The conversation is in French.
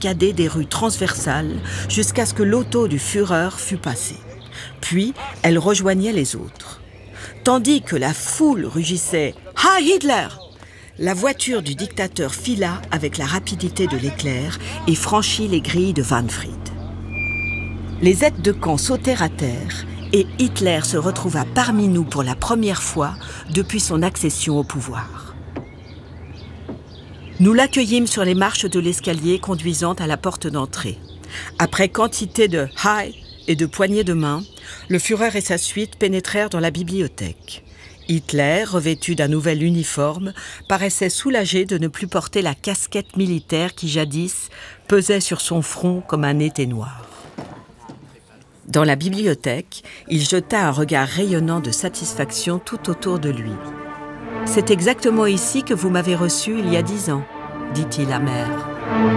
barricader des rues transversales jusqu'à ce que l'auto du Führer fût passée. Puis, elle rejoignait les autres. Tandis que la foule rugissait « Heil Hitler !», la voiture du dictateur fila avec la rapidité de l'éclair et franchit les grilles de Wahnfried. Les aides de camp sautèrent à terre et Hitler se retrouva parmi nous pour la première fois depuis son accession au pouvoir. Nous l'accueillîmes sur les marches de l'escalier conduisant à la porte d'entrée. Après quantité de « Hi » et de poignées de main, le Führer et sa suite pénétrèrent dans la bibliothèque. Hitler, revêtu d'un nouvel uniforme, paraissait soulagé de ne plus porter la casquette militaire qui jadis pesait sur son front comme un été noir. Dans la bibliothèque, il jeta un regard rayonnant de satisfaction tout autour de lui. « C'est exactement ici que vous m'avez reçu il y a 10 ans, dit-il amer.